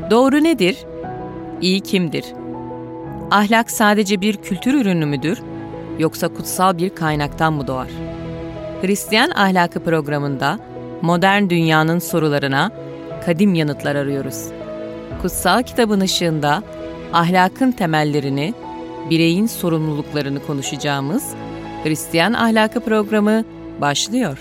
Doğru nedir? İyi kimdir? Ahlak sadece bir kültür ürünü müdür? Yoksa kutsal bir kaynaktan mı doğar? Hristiyan Ahlakı programında modern dünyanın sorularına kadim yanıtlar arıyoruz. Kutsal kitabın ışığında ahlakın temellerini, bireyin sorumluluklarını konuşacağımız Hristiyan Ahlakı programı başlıyor.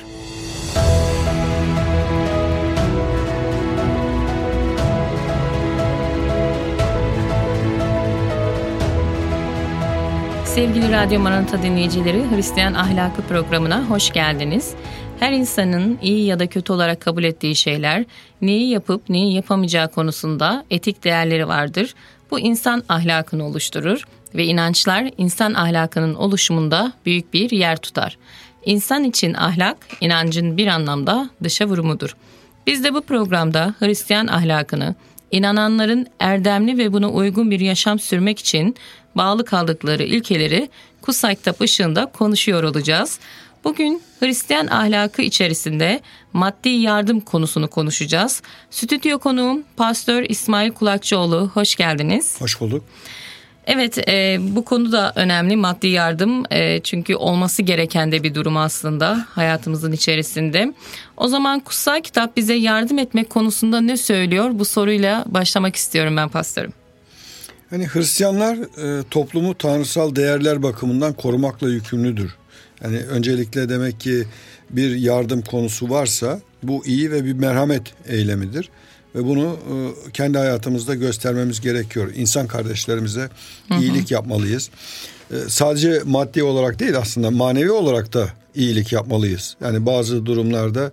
Sevgili Radyo Maranatha dinleyicileri, Hristiyan Ahlakı programına hoş geldiniz. Her insanın iyi ya da kötü olarak kabul ettiği şeyler, neyi yapıp neyi yapamayacağı konusunda etik değerleri vardır. Bu insan ahlakını oluşturur ve inançlar insan ahlakının oluşumunda büyük bir yer tutar. İnsan için ahlak, inancın bir anlamda dışa vurumudur. Biz de bu programda Hristiyan ahlakını, inananların erdemli ve buna uygun bir yaşam sürmek için bağlı kaldıkları ilkeleri kutsal kitap ışığında konuşuyor olacağız. Bugün Hristiyan ahlakı içerisinde maddi yardım konusunu konuşacağız. Stüdyo konuğum Pastör İsmail Kulakçıoğlu. Hoş geldiniz. Hoş bulduk. Evet, bu konu da önemli, maddi yardım, çünkü olması gereken de bir durum aslında hayatımızın içerisinde. O zaman kutsal kitap bize yardım etmek konusunda ne söylüyor? Bu soruyla başlamak istiyorum ben pastörüm. Yani Hristiyanlar toplumu tanrısal değerler bakımından korumakla yükümlüdür. Yani öncelikle demek ki bir yardım konusu varsa bu iyi ve bir merhamet eylemidir. Ve bunu kendi hayatımızda göstermemiz gerekiyor. İnsan kardeşlerimize iyilik yapmalıyız. Sadece maddi olarak değil, aslında manevi olarak da iyilik yapmalıyız. Yani bazı durumlarda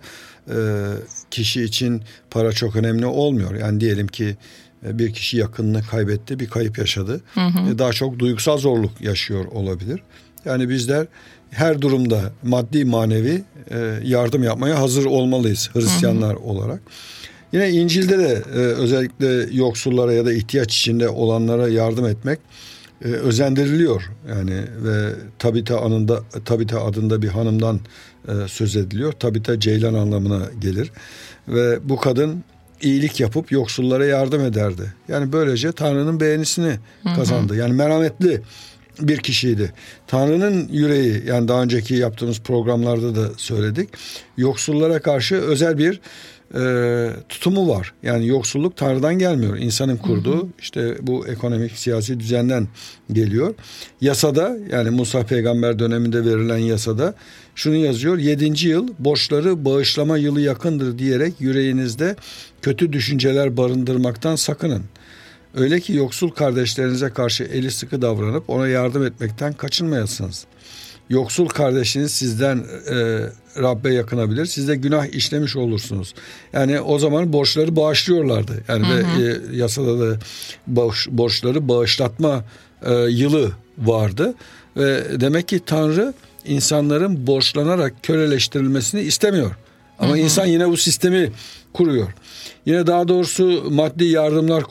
kişi için para çok önemli olmuyor. Yani diyelim ki bir kişi yakınını kaybetti, bir kayıp yaşadı. Daha çok duygusal zorluk yaşıyor olabilir. Yani bizler her durumda maddi manevi yardım yapmaya hazır olmalıyız Hristiyanlar olarak. Yine İncil'de de özellikle yoksullara ya da ihtiyaç içinde olanlara yardım etmek özendiriliyor. Yani ve Tabita adında bir hanımdan söz ediliyor. Tabita ceylan anlamına gelir. Ve bu kadın iyilik yapıp yoksullara yardım ederdi. Yani böylece Tanrı'nın beğenisini kazandı. Yani merhametli bir kişiydi. Tanrı'nın yüreği, yani daha önceki yaptığımız programlarda da söyledik, yoksullara karşı özel bir tutumu var. Yani yoksulluk Tanrı'dan gelmiyor. İnsanın kurduğu işte bu ekonomik siyasi düzenden geliyor. Yasada, yani Musa peygamber döneminde verilen yasada şunu yazıyor: 7. yıl borçları bağışlama yılı yakındır diyerek yüreğinizde kötü düşünceler barındırmaktan sakının. Öyle ki yoksul kardeşlerinize karşı eli sıkı davranıp ona yardım etmekten kaçınmayasınız. Yoksul kardeşiniz sizden Rabbe yakınabilir. Siz de günah işlemiş olursunuz. Yani o zaman borçları bağışlıyorlardı. Yani ve yasada da borçları bağışlatma yılı vardı. Ve demek ki Tanrı insanların borçlanarak köleleştirilmesini istemiyor. Ama insan yine bu sistemi kuruyor. Yine daha doğrusu maddi yardımlar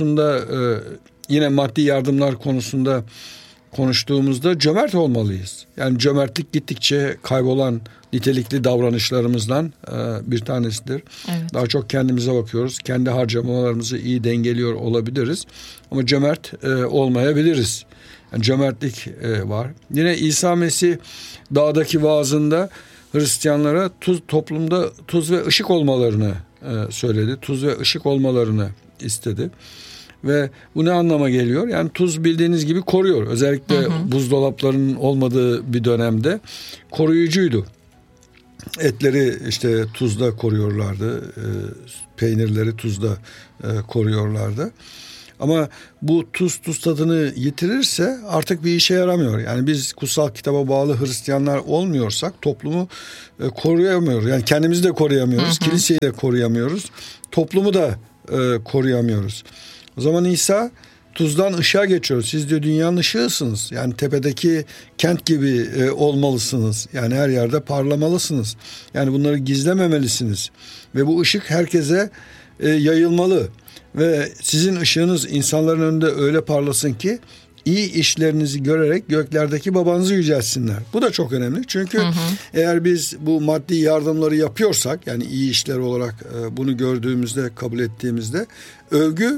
konusunda konuştuğumuzda cömert olmalıyız. Yani cömertlik gittikçe kaybolan nitelikli davranışlarımızdan bir tanesidir. Evet. Daha çok kendimize bakıyoruz. Kendi harcamalarımızı iyi dengeliyor olabiliriz. Ama cömert olmayabiliriz. Yani cömertlik var. Yine İsa Mesih dağdaki vaazında Hristiyanlara toplumda tuz ve ışık olmalarını söyledi. Tuz ve ışık olmalarını istedi. Ve bu ne anlama geliyor? Yani tuz bildiğiniz gibi koruyor. Özellikle buzdolaplarının olmadığı bir dönemde koruyucuydu. Etleri işte tuzda koruyorlardı. Peynirleri tuzda koruyorlardı. Ama bu tuz tadını yitirirse artık bir işe yaramıyor. Yani biz kutsal kitaba bağlı Hristiyanlar olmuyorsak toplumu koruyamıyoruz. Yani kendimizi de koruyamıyoruz. Kiliseyi de koruyamıyoruz. Toplumu da koruyamıyoruz. O zaman İsa tuzdan ışığa geçiyor. Siz de dünyanın ışığısınız. Yani tepedeki kent gibi olmalısınız. Yani her yerde parlamalısınız. Yani bunları gizlememelisiniz. Ve bu ışık herkese yayılmalı. Ve sizin ışığınız insanların önünde öyle parlasın ki iyi işlerinizi görerek göklerdeki babanızı yücelsinler. Bu da çok önemli. Çünkü eğer biz bu maddi yardımları yapıyorsak, yani iyi işler olarak bunu gördüğümüzde, kabul ettiğimizde, övgü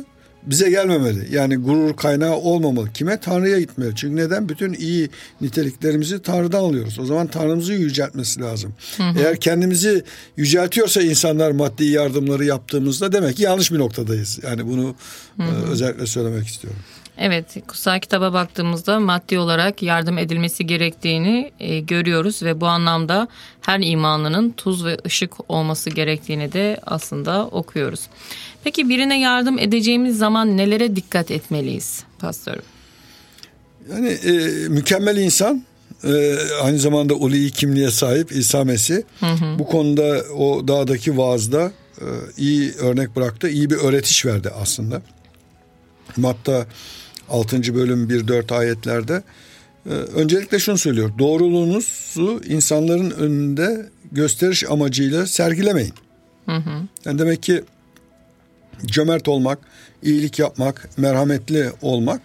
bize gelmemeli. Yani gurur kaynağı olmamalı. Kime? Tanrı'ya gitmeli. Çünkü neden? Bütün iyi niteliklerimizi Tanrı'dan alıyoruz. O zaman Tanrımızı yüceltmesi lazım. Eğer kendimizi yüceltiyorsa insanlar maddi yardımları yaptığımızda demek ki yanlış bir noktadayız. Yani bunu özellikle söylemek istiyorum. Evet, kutsal kitaba baktığımızda maddi olarak yardım edilmesi gerektiğini görüyoruz ve bu anlamda her imanlının tuz ve ışık olması gerektiğini de aslında okuyoruz. Peki birine yardım edeceğimiz zaman nelere dikkat etmeliyiz pastörüm? Yani mükemmel insan, aynı zamanda ulvi kimliğe sahip İsa Mesih. Bu konuda o dağdaki vaazda iyi örnek bıraktı, iyi bir öğretiş verdi aslında. Matta 6. bölüm 1-4 ayetlerde öncelikle şunu söylüyor: doğruluğunuzu insanların önünde gösteriş amacıyla sergilemeyin. Yani demek ki cömert olmak, iyilik yapmak, merhametli olmak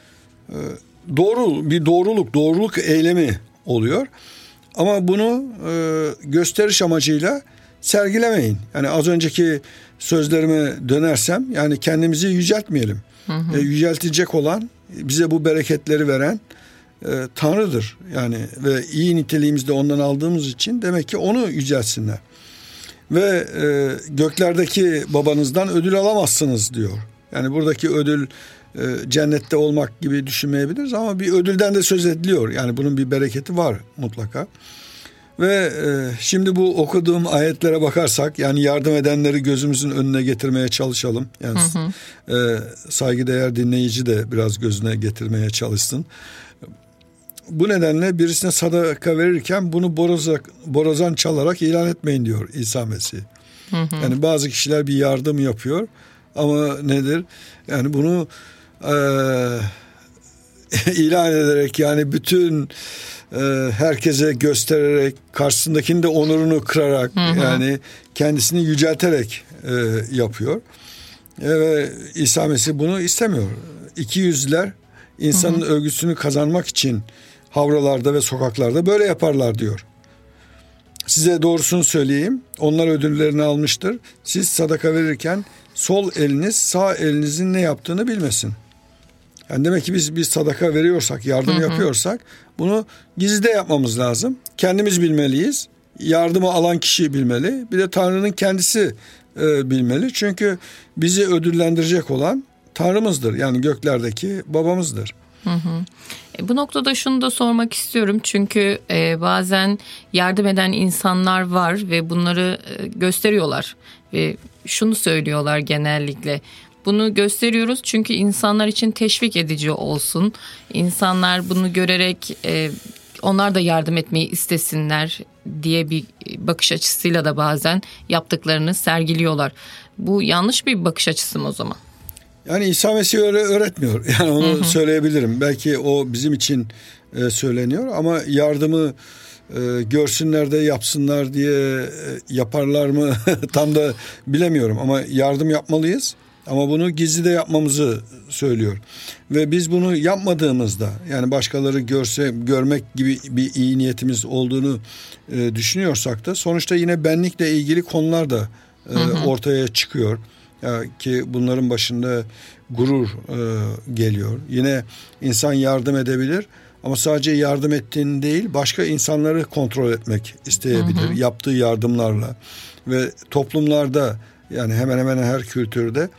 doğruluk eylemi oluyor. Ama bunu gösteriş amacıyla sergilemeyin. Yani az önceki sözlerime dönersem, yani kendimizi yüceltmeyelim. Yüceltecek olan, bize bu bereketleri veren Tanrı'dır. Yani ve iyi niteliğimizi de ondan aldığımız için demek ki onu yüceltsinler. Ve göklerdeki babanızdan ödül alamazsınız diyor. Yani buradaki ödül cennette olmak gibi düşünmeyebiliriz ama bir ödülden de söz ediliyor. Yani bunun bir bereketi var mutlaka. Ve şimdi bu okuduğum ayetlere bakarsak, yani yardım edenleri gözümüzün önüne getirmeye çalışalım. Yani saygıdeğer dinleyici de biraz gözüne getirmeye çalışsın. Bu nedenle birisine sadaka verirken bunu borazan çalarak ilan etmeyin diyor İsa Mesih. Yani bazı kişiler bir yardım yapıyor ama nedir? Yani bunu ilan ederek, yani bütün herkese göstererek, karşısındakinin de onurunu kırarak, yani kendisini yücelterek yapıyor. Ve İsa Mesih bunu istemiyor. İkiyüzlüler insanın övgüsünü kazanmak için havralarda ve sokaklarda böyle yaparlar diyor. Size doğrusunu söyleyeyim, onlar ödüllerini almıştır. Siz sadaka verirken sol eliniz sağ elinizin ne yaptığını bilmesin. Yani demek ki biz bir sadaka veriyorsak, yardım yapıyorsak bunu gizlide yapmamız lazım. Kendimiz bilmeliyiz. Yardımı alan kişi bilmeli. Bir de Tanrı'nın kendisi bilmeli. Çünkü bizi ödüllendirecek olan Tanrımızdır. Yani göklerdeki babamızdır. Bu noktada şunu da sormak istiyorum. Çünkü bazen yardım eden insanlar var ve bunları gösteriyorlar. Ve şunu söylüyorlar genellikle: bunu gösteriyoruz çünkü insanlar için teşvik edici olsun. İnsanlar bunu görerek onlar da yardım etmeyi istesinler diye bir bakış açısıyla da bazen yaptıklarını sergiliyorlar. Bu yanlış bir bakış açısı mı o zaman? Yani İsa Mesih öyle öğretmiyor. Yani onu söyleyebilirim. Belki o bizim için söyleniyor ama yardımı görsünler de yapsınlar diye yaparlar mı tam da bilemiyorum. Ama yardım yapmalıyız. Ama bunu gizlide yapmamızı söylüyor. Ve biz bunu yapmadığımızda, yani başkaları görmek gibi bir iyi niyetimiz olduğunu düşünüyorsak da sonuçta yine benlikle ilgili konular da ortaya çıkıyor. Ki bunların başında gurur geliyor. Yine insan yardım edebilir ama sadece yardım ettiğini değil, başka insanları kontrol etmek isteyebilir yaptığı yardımlarla. Ve toplumlarda, yani hemen hemen her kültürde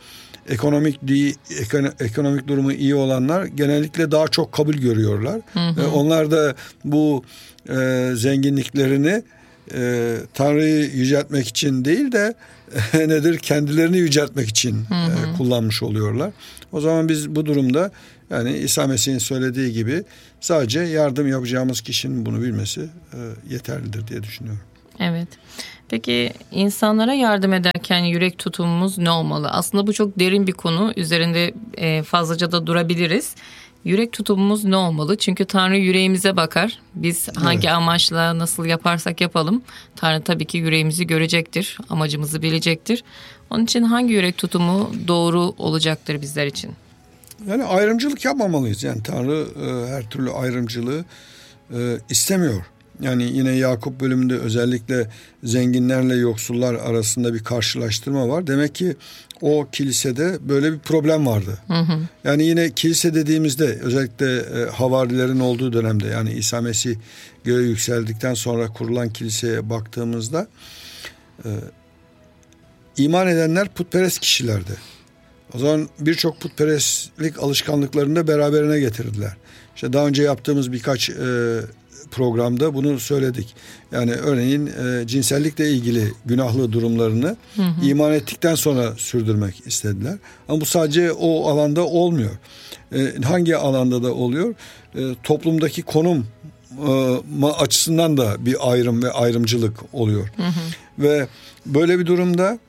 ekonomik durumu iyi olanlar genellikle daha çok kabul görüyorlar. Onlar da bu zenginliklerini Tanrı'yı yüceltmek için değil de kendilerini yüceltmek için kullanmış oluyorlar. O zaman biz bu durumda, yani İsa Mesih'in söylediği gibi, sadece yardım yapacağımız kişinin bunu bilmesi yeterlidir diye düşünüyorum. Evet. Peki insanlara yardım ederken yürek tutumumuz ne olmalı? Aslında bu çok derin bir konu. Üzerinde fazlaca da durabiliriz. Yürek tutumumuz ne olmalı? Çünkü Tanrı yüreğimize bakar. Biz hangi amaçla nasıl yaparsak yapalım, Tanrı tabii ki yüreğimizi görecektir. Amacımızı bilecektir. Onun için hangi yürek tutumu doğru olacaktır bizler için? Yani ayrımcılık yapmamalıyız. Yani Tanrı her türlü ayrımcılığı istemiyor. Yani yine Yakup bölümünde özellikle zenginlerle yoksullar arasında bir karşılaştırma var. Demek ki o kilisede böyle bir problem vardı. Yani yine kilise dediğimizde özellikle havarilerin olduğu dönemde, yani İsa Mesih göğe yükseldikten sonra kurulan kiliseye baktığımızda iman edenler putperest kişilerdi. O zaman birçok putperestlik alışkanlıklarını da beraberine getirdiler. İşte daha önce yaptığımız birkaç programda bunu söyledik. Yani örneğin cinsellikle ilgili günahlı durumlarını iman ettikten sonra sürdürmek istediler. Ama bu sadece o alanda olmuyor. Hangi alanda da oluyor? Toplumdaki konum açısından da bir ayrım ve ayrımcılık oluyor. Ve böyle bir durumda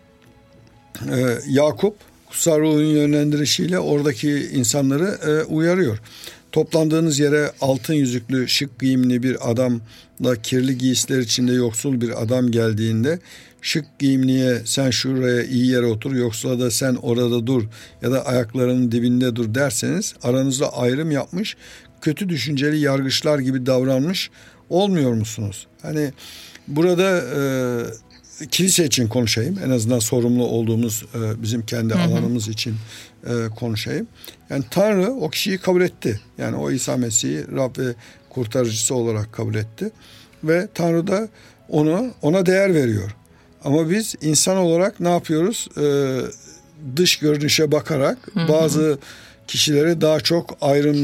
Yakup kutsal ruhun yönlendirişiyle oradaki insanları uyarıyor. Toplandığınız yere altın yüzüklü, şık giyimli bir adamla kirli giysiler içinde yoksul bir adam geldiğinde, şık giyimliye sen şuraya iyi yere otur, yoksula da sen orada dur ya da ayaklarının dibinde dur derseniz, aranızda ayrım yapmış, kötü düşünceli yargıçlar gibi davranmış olmuyor musunuz? Hani burada kilise için konuşayım. En azından sorumlu olduğumuz bizim kendi alanımız için konuşayım. Yani Tanrı o kişiyi kabul etti. Yani o İsa Mesih'i Rab ve kurtarıcısı olarak kabul etti. Ve Tanrı da ona değer veriyor. Ama biz insan olarak ne yapıyoruz? Dış görünüşe bakarak bazı kişilere daha çok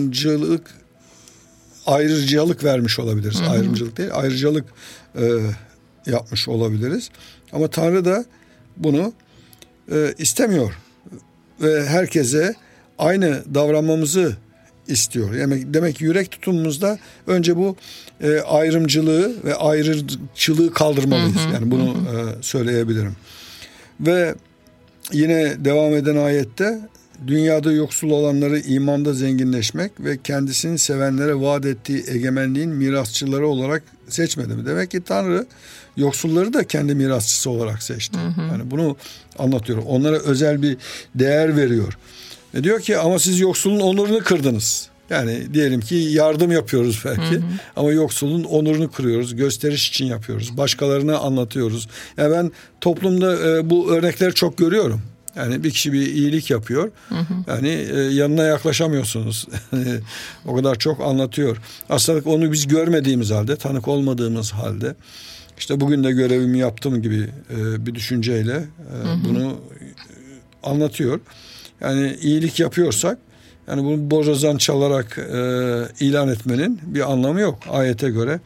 ayrıcalık vermiş olabiliriz. Ayrımcılık değil, ayrıcalık yapmış olabiliriz. Ama Tanrı da bunu istemiyor. Ve herkese aynı davranmamızı istiyor. Yani demek ki yürek tutumumuzda önce bu ayrımcılığı ve ayrıcılığı kaldırmalıyız. Yani bunu söyleyebilirim. Ve yine devam eden ayette, dünyada yoksul olanları imanda zenginleşmek ve kendisini sevenlere vaat ettiği egemenliğin mirasçıları olarak seçmedi mi? Demek ki Tanrı yoksulları da kendi mirasçısı olarak seçti. Yani bunu anlatıyor. Onlara özel bir değer veriyor. Ve diyor ki ama siz yoksulun onurunu kırdınız. Yani diyelim ki yardım yapıyoruz belki ama yoksulun onurunu kırıyoruz. Gösteriş için yapıyoruz. Başkalarına anlatıyoruz. Yani ben toplumda bu örnekleri çok görüyorum. Yani bir kişi bir iyilik yapıyor. Yani yanına yaklaşamıyorsunuz. O kadar çok anlatıyor. Aslında onu biz görmediğimiz halde, tanık olmadığımız halde, işte bugün de görevimi yaptım gibi bir düşünceyle bunu anlatıyor. Yani iyilik yapıyorsak, yani bunu borazan çalarak ilan etmenin bir anlamı yok. Ayete göre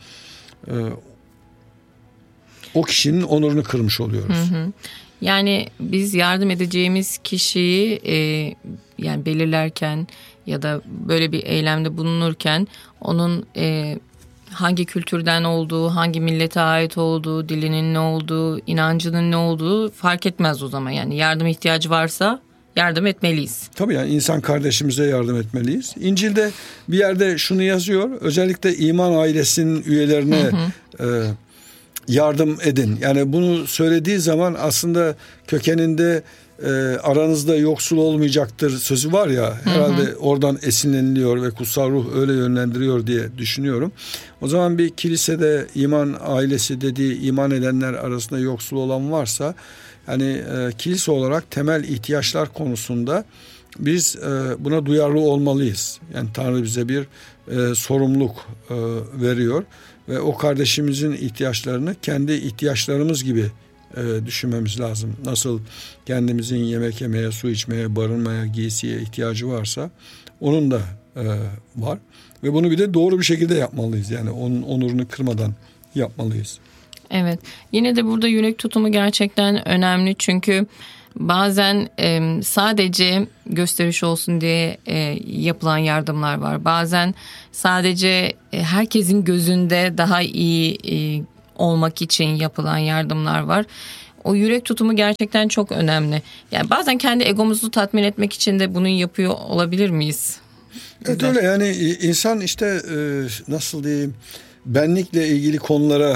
o kişinin onurunu kırmış oluyoruz. Yani biz yardım edeceğimiz kişiyi yani belirlerken ya da böyle bir eylemde bulunurken onun hangi kültürden olduğu, hangi millete ait olduğu, dilinin ne olduğu, inancının ne olduğu fark etmez o zaman. Yani yardım ihtiyacı varsa yardım etmeliyiz. Tabii, yani insan kardeşimize yardım etmeliyiz. İncil'de bir yerde şunu yazıyor. Özellikle iman ailesinin üyelerine yardım edin. Yani bunu söylediği zaman aslında kökeninde aranızda yoksul olmayacaktır sözü var ya, herhalde oradan esinleniliyor ve kutsal ruh öyle yönlendiriyor diye düşünüyorum. O zaman bir kilisede iman ailesi dediği iman edenler arasında yoksul olan varsa, yani kilise olarak temel ihtiyaçlar konusunda biz buna duyarlı olmalıyız. Yani Tanrı bize bir sorumluluk veriyor ve o kardeşimizin ihtiyaçlarını kendi ihtiyaçlarımız gibi düşünmemiz lazım. Nasıl kendimizin yemek yemeye, su içmeye, barınmaya, giysiye ihtiyacı varsa onun da var. Ve bunu bir de doğru bir şekilde yapmalıyız. Yani onun onurunu kırmadan yapmalıyız. Evet. Yine de burada yürek tutumu gerçekten önemli. Çünkü bazen sadece gösteriş olsun diye yapılan yardımlar var. Bazen sadece herkesin gözünde daha iyi olmak için yapılan yardımlar var. O yürek tutumu gerçekten çok önemli. Yani bazen kendi egomuzu tatmin etmek için de bunu yapıyor olabilir miyiz? Evet, öyle. Yani insan işte nasıl diyeyim, benlikle ilgili konulara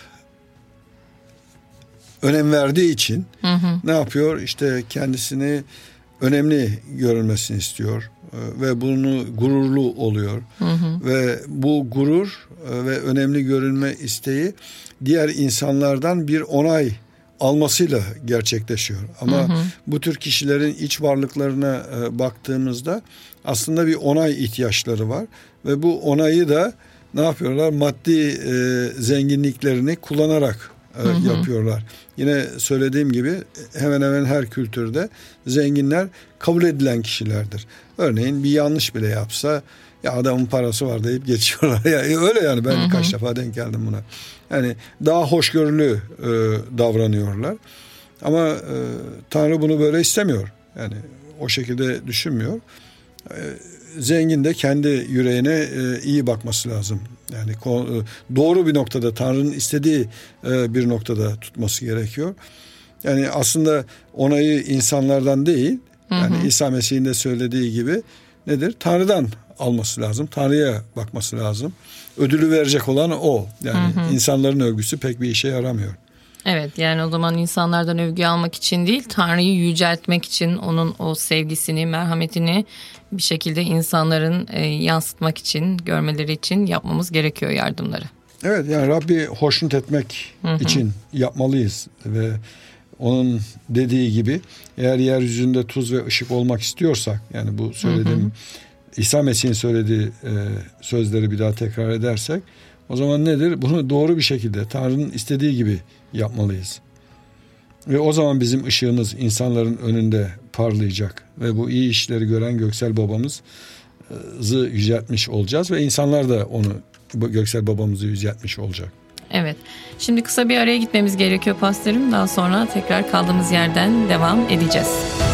önem verdiği için ne yapıyor? İşte kendisini önemli görülmesini istiyor ve bunu gururlu oluyor. Ve bu gurur ve önemli görünme isteği diğer insanlardan bir onay almasıyla gerçekleşiyor. Ama bu tür kişilerin iç varlıklarına baktığımızda aslında bir onay ihtiyaçları var ve bu onayı da ne yapıyorlar? Maddi zenginliklerini kullanarak yapıyorlar. Yine söylediğim gibi hemen hemen her kültürde zenginler kabul edilen kişilerdir. Örneğin bir yanlış bile yapsa ya adamın parası var deyip geçiyorlar. Yani öyle yani ben birkaç defa denk geldim buna. Yani daha hoşgörülü davranıyorlar. Ama Tanrı bunu böyle istemiyor. Yani o şekilde düşünmüyor. Zengin de kendi yüreğine iyi bakması lazım. Yani doğru bir noktada, Tanrı'nın istediği bir noktada tutması gerekiyor. Yani aslında onayı insanlardan değil, yani İsa Mesih'in de söylediği gibi nedir? Tanrı'dan alması lazım. Tanrı'ya bakması lazım. Ödülü verecek olan o. Yani insanların övgüsü pek bir işe yaramıyor. Evet, yani o zaman insanlardan övgü almak için değil, Tanrı'yı yüceltmek için, onun o sevgisini, merhametini bir şekilde insanların yansıtmak için, görmeleri için yapmamız gerekiyor yardımları. Evet, yani Rabbi hoşnut etmek için yapmalıyız ve onun dediği gibi eğer yeryüzünde tuz ve ışık olmak istiyorsak, yani bu söylediğim İsa Mesih'in söylediği sözleri bir daha tekrar edersek, o zaman nedir? Bunu doğru bir şekilde Tanrı'nın istediği gibi yapmalıyız. Ve o zaman bizim ışığımız insanların önünde parlayacak ve bu iyi işleri gören Göksel Babamızı yüceltmiş olacağız ve insanlar da onu, Göksel Babamızı yüceltmiş olacak. Evet. Şimdi kısa bir araya gitmemiz gerekiyor pastörüm. Daha sonra tekrar kaldığımız yerden devam edeceğiz.